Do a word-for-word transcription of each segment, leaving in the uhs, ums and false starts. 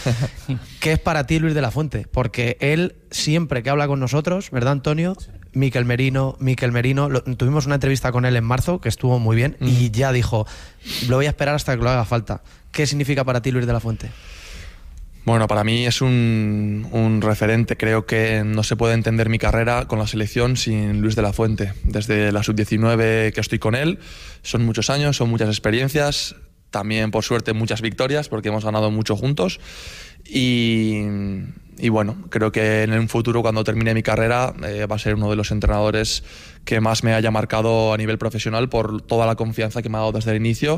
¿Qué es para ti Luis de la Fuente? Porque él siempre que habla con nosotros, ¿verdad, Antonio? Sí. Mikel Merino, Mikel Merino, lo, tuvimos una entrevista con él en marzo que estuvo muy bien mm. y ya dijo, lo voy a esperar hasta que lo haga falta. ¿Qué significa para ti Luis de la Fuente? Bueno, para mí es un, un referente. Creo que no se puede entender mi carrera con la selección sin Luis de la Fuente. Desde la sub diecinueve que estoy con él, son muchos años, son muchas experiencias, también por suerte muchas victorias porque hemos ganado mucho juntos y, y bueno, creo que en un futuro cuando termine mi carrera eh, va a ser uno de los entrenadores que más me haya marcado a nivel profesional por toda la confianza que me ha dado desde el inicio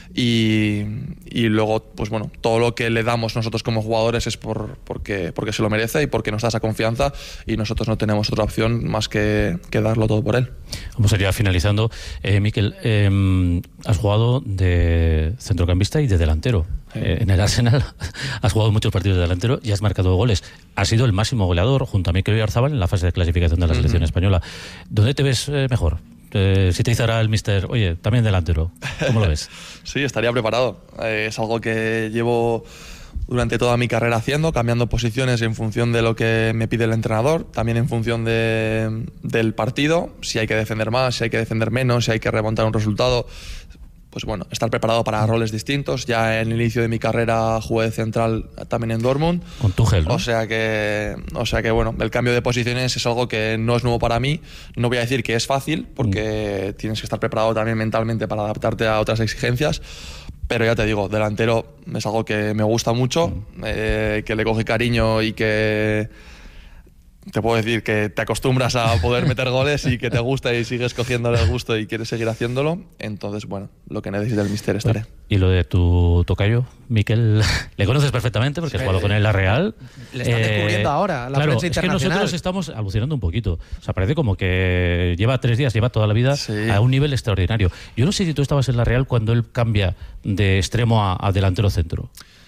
y, y luego pues bueno, todo lo que le damos nosotros como jugadores es por, porque, porque se lo merece y porque nos da esa confianza y nosotros no tenemos otra opción más que, que darlo todo por él. Como sería finalizando, eh, Mikel, eh, has jugado de centrocampista y de delantero. Sí. Eh, en el Arsenal has jugado muchos partidos de delantero y has marcado goles. Has sido el máximo goleador junto a Mikel Oyarzabal en la fase de clasificación de la selección uh-huh. española. ¿Dónde te ves eh, mejor? Eh, si te hiciera el mister, oye, también delantero, ¿cómo lo ves? Sí, estaría preparado. Eh, es algo que llevo durante toda mi carrera haciendo, cambiando posiciones en función de lo que me pide el entrenador, también en función de, del partido, si hay que defender más, si hay que defender menos, si hay que remontar un resultado. Pues bueno, estar preparado para roles distintos. Ya en el inicio de mi carrera jugué de central también en Dortmund. Con Tuchel, ¿no? O sea que, o sea que bueno, el cambio de posiciones es algo que no es nuevo para mí. No voy a decir que es fácil, porque mm. tienes que estar preparado también mentalmente para adaptarte a otras exigencias. Pero ya te digo, delantero es algo que me gusta mucho, mm. eh, que le coge cariño y que te puedo decir que te acostumbras a poder meter goles y que te gusta y sigues cogiéndole el gusto y quieres seguir haciéndolo. Entonces, bueno, lo que necesite el míster estaré. ¿Y lo de tu tocayo, Mikel? ¿Le conoces perfectamente? Porque sí. has jugado con él en la Real. Le están eh, descubriendo ahora la claro, prensa internacional. Es que nosotros estamos alucinando un poquito. O sea, parece como que lleva tres días, lleva toda la vida sí. a un nivel extraordinario. Yo no sé si tú estabas en la Real cuando él cambia de extremo a, a delantero centro.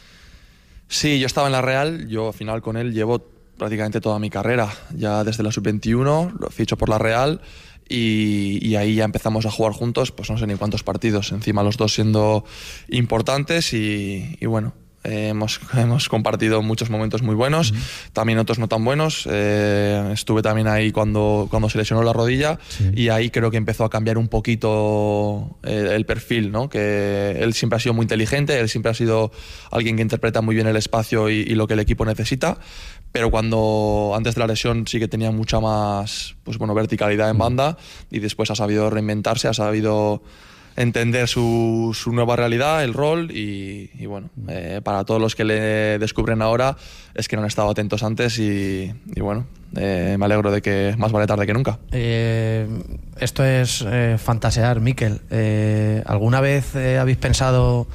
Sí, yo estaba en la Real. Yo al final con él llevo prácticamente toda mi carrera, ya desde la sub veintiuno, lo ficho por la Real y, y ahí ya empezamos a jugar juntos, pues no sé ni cuántos partidos, encima los dos siendo importantes y, y bueno, eh, hemos, hemos compartido muchos momentos muy buenos, uh-huh. también otros no tan buenos, eh, estuve también ahí cuando, cuando se lesionó la rodilla sí. y ahí creo que empezó a cambiar un poquito el, el perfil, ¿no? Que él siempre ha sido muy inteligente, él siempre ha sido alguien que interpreta muy bien el espacio y, y lo que el equipo necesita, pero cuando antes de la lesión sí que tenía mucha más pues bueno, verticalidad en banda y después ha sabido reinventarse, ha sabido entender su, su nueva realidad, el rol y, y bueno, eh, para todos los que le descubren ahora es que no han estado atentos antes y, y bueno, eh, me alegro de que más vale tarde que nunca. Eh, esto es eh, fantasear, Mikel. Eh, ¿Alguna vez eh, habéis pensado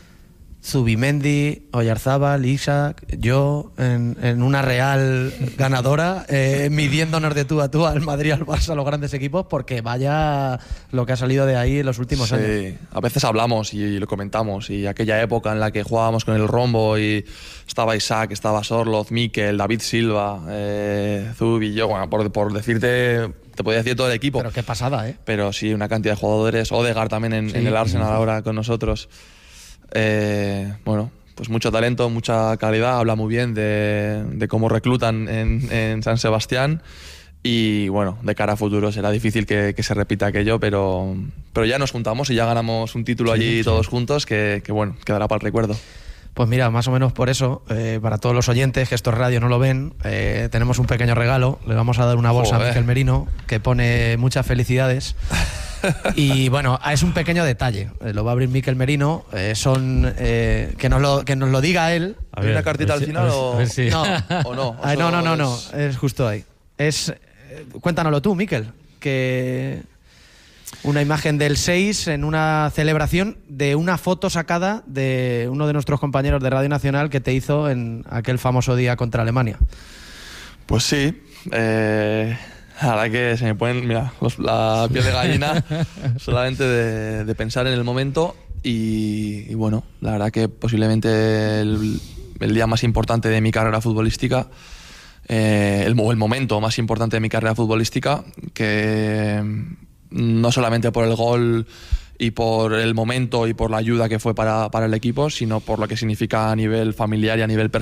Zubimendi, Oyarzabal, Isaac, yo en, en una Real ganadora, eh, midiéndonos de tú a tú al Madrid, al Barça, a los grandes equipos, porque vaya lo que ha salido de ahí en los últimos sí, años? Sí, a veces hablamos y, y lo comentamos, y aquella época en la que jugábamos con el rombo y estaba Isaac, estaba Sorloz, Mikel, David Silva, eh, Zubi, yo, bueno, por, por decirte... Te podía decir todo el equipo. Pero qué pasada, ¿eh? Pero sí, una cantidad de jugadores. Odegaard también en, sí, en el Arsenal sí. ahora con nosotros. Eh, bueno, pues mucho talento, mucha calidad. Habla muy bien de, de cómo reclutan en, en San Sebastián. Y bueno, de cara a futuro será difícil que, que se repita aquello, pero, pero ya nos juntamos y ya ganamos un título sí, allí sí. todos juntos que, que bueno, quedará para el recuerdo. Pues mira, más o menos por eso, eh, para todos los oyentes que estos radio no lo ven, eh, tenemos un pequeño regalo. Le vamos a dar una bolsa Joder. a Mikel Merino que pone muchas felicidades. Y bueno, es un pequeño detalle. Eh, lo va a abrir Mikel Merino. Eh, son eh, que, nos lo, que nos lo diga él. ¿Hay una cartita al final o si... no? ¿O no? Ay, no, no, no, no. Es justo ahí. Es, eh, cuéntanoslo tú, Mikel. Que una imagen del seis en una celebración de una foto sacada de uno de nuestros compañeros de Radio Nacional que te hizo en aquel famoso día contra Alemania. Pues sí. Eh, la verdad que se me ponen, mira, la piel de gallina solamente de, de pensar en el momento y, y bueno, la verdad que posiblemente el, el día más importante de mi carrera futbolística, eh, el, el momento más importante de mi carrera futbolística, que no solamente por el gol y por el momento y por la ayuda que fue para, para el equipo, sino por lo que significa a nivel familiar y a nivel personal.